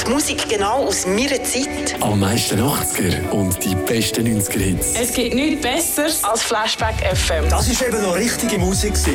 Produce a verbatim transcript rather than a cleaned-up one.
die Musik genau aus meiner Zeit. Am meisten achtziger und die besten neunziger Hits. Es gibt nichts Besseres als Flashback F M. Das war eben noch richtige Musik.